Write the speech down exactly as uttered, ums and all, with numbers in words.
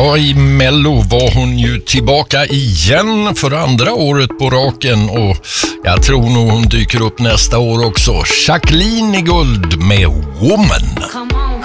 Ja, i Mello var hon ju tillbaka igen för andra året på raken och jag tror nog hon dyker upp nästa år också. Jacqueline i guld med Woman.